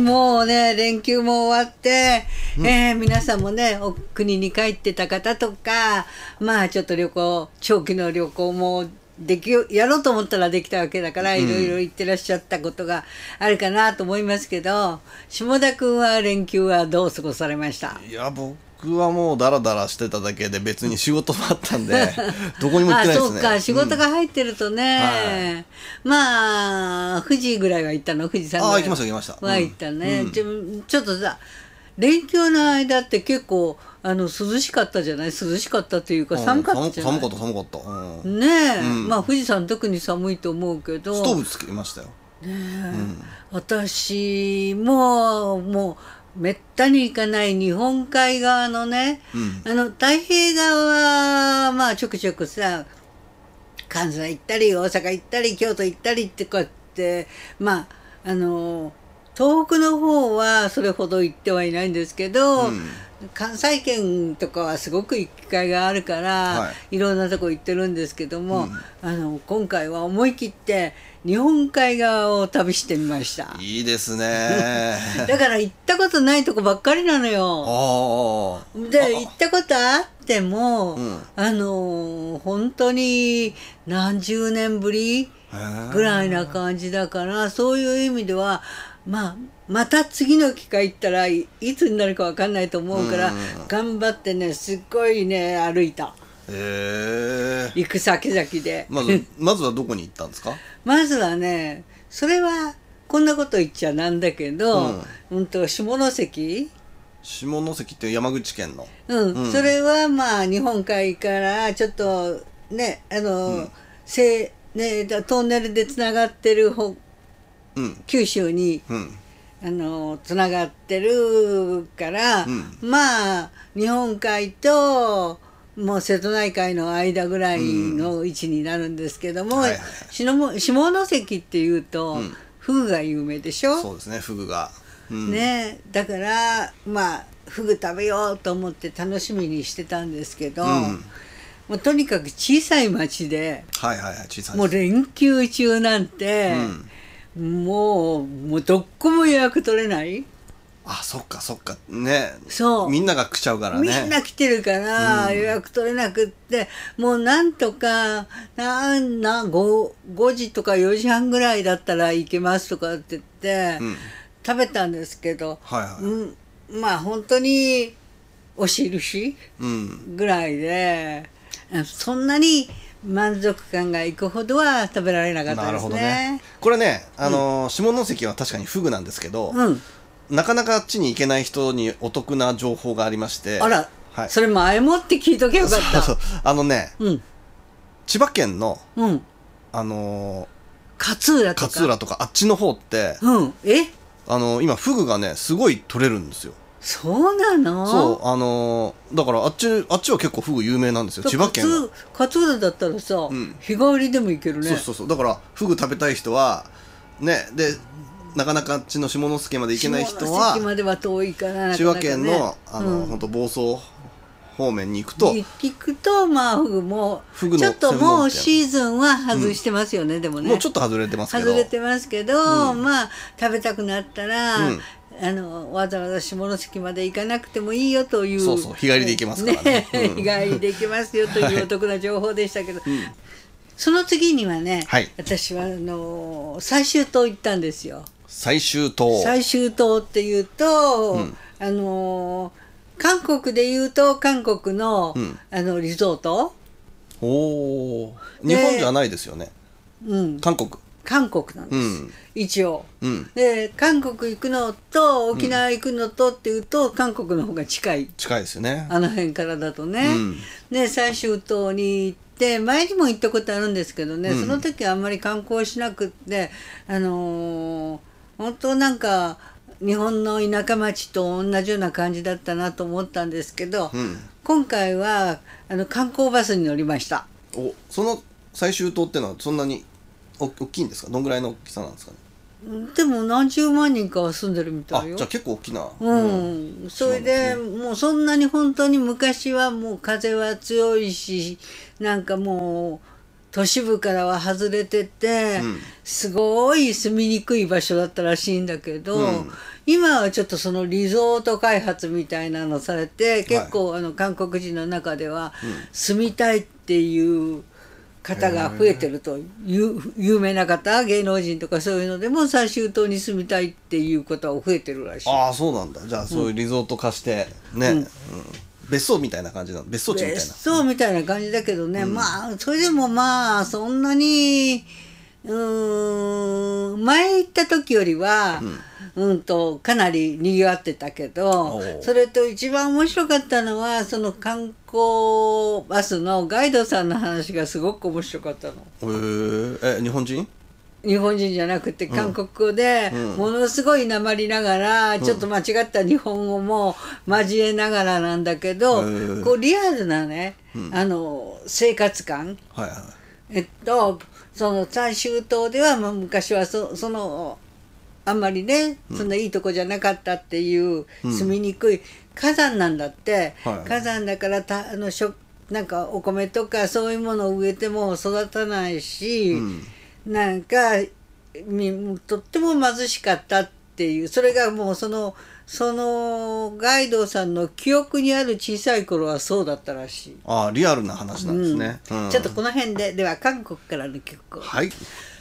もうね、連休も終わって、皆さんもね、お国に帰ってた方とか、まあちょっと長期の旅行もやろうと思ったらできたわけだから、いろいろ言ってらっしゃったことがあるかなと思いますけど、下田くんは連休はどう過ごされました？ いや、僕はもうダラダラしてただけで別に仕事もあったんでどこにも行ってないですね。 そうか、仕事が入ってるとね、まあ富士ぐらいは行ったの？富士山ぐらい行きましたは行ったね、ちょっとさ、連休の間って結構涼しかったじゃない？涼しかったっていうか寒かったじゃない？ 寒かった、 ねえ、まあ富士山特に寒いと思うけど、 ストーブつけましたよ。 私ももうめったに行かない日本海側のね、太平側はまあちょくちょくさ、関西行ったり大阪行ったり京都行ったりってこうやって、まあ東北の方はそれほど行ってはいないんですけど、関西圏とかはすごく行く機会があるから、いろんなとこ行ってるんですけども、今回は思い切って日本海側を旅してみました。 いいですねだから行ったことないとこばっかりなのよ。で、行ったことあっても、本当に何十年ぶりぐらいな感じだから、そういう意味ではまた次の機会行ったらいつになるか分かんないと思うから、頑張ってね、すっごいね歩いた。行く先々でまずはどこに行ったんですか？ まずはね、それはこんなこと言っちゃなんだけど、下関って山口県の、 それはまあ日本海からちょっとね、トンネルでつながってる九州に、つながってるから、まあ日本海ともう瀬戸内海の間ぐらいの位置になるんですけども、下関っていうと、フグが有名でしょ？ そうですね、フグが、 ね、だからまあフグ食べようと思って楽しみにしてたんですけど、もうとにかく小さい町で、もう連休中なんて、もうどこも予約取れない。 そっかね。 そうみんなが来ちゃうからね。 みんな来てるから、予約取れなくって、もうなんとか5時とか4時半ぐらいだったら行けますとかって言って、食べたんですけど、まあ本当に押し入るしぐらいで、そんなに満足感がいくほどは食べられなかったですね。なるほどね。 これね、下関は確かにフグなんですけど、なかなかあっちに行けない人にお得な情報がありまして。 あら、それ前もって聞いとけばよかった。 千葉県の勝浦とかあっちの方って、今フグがねすごい取れるんですよ。 そうなの？ そう、だからあっちは結構フグ有名なんですよ、千葉県は。 勝浦だったらさ、日帰りでも行けるね。 そうだからフグ食べたい人はね、でなかなかあっちの下関まで行けない人は、 下関までは遠いから千葉県の本当房総方面に行くとまあフグもちょっともうシーズンは外してますよね。でもね、 もうちょっと外れてますけど、 まあ食べたくなったら、わざわざ下関まで行かなくてもいいよという、 日帰りで行けますからね。 日帰りで行けますよというお得な情報でしたけど、その次にはね、私は最終島行ったんですよ。最終島っていうと、韓国でいうと韓国の、リゾート。 日本じゃないですよね。韓国なんです、一応。で韓国行くのと沖縄行くのとっていうと、韓国の方が近いですよね、 あの辺からだとね。で最終島に行って、前にも行ったことあるんですけどね、その時はあんまり観光しなくって、本当なんか日本の田舎町と同じような感じだったなと思ったんですけど、今回は観光バスに乗りました。 その最終島ってのはそんなに大きいんですか？どんぐらいの大きさなんですかね？ でも何十万人かは住んでるみたいよ。 じゃあ結構大きな。 それでもうそんなに本当に昔はもう風は強いし、なんかもう都市部からは外れてて、すごい住みにくい場所だったらしいんだけど、今はちょっとそのリゾート開発みたいなのされて、結構韓国人の中では住みたいっていう方が増えてると、有名な方、芸能人とかそういうのでも最終島に住みたいっていうことは増えてるらしい。 ああ、そうなんだ。じゃあそういうリゾート化してね、別荘みたいな感じなの、別荘地みたいな。 別荘みたいな感じだけどね、まあそれでもまあそんなに前行った時よりは、かなり賑わってたけど、それと一番面白かったのはその観光バスのガイドさんの話がすごく面白かったの。 日本人？ 日本人じゃなくて韓国語でものすごいなまりながら、ちょっと間違った日本語も交えながらなんだけど、こうリアルなね、生活感、その最終島では、昔はそのあんまりね、そんないいとこじゃなかったっていう住みにくい火山なんだって、火山だからなんかお米とかそういうものを植えても育たないし、なんかとっても貧しかったっていう、それがもうそのガイドさんの記憶にある小さい頃はそうだったらしい。 ああ、リアルな話なんですね。 ちょっとこの辺では韓国からの曲を。 はい。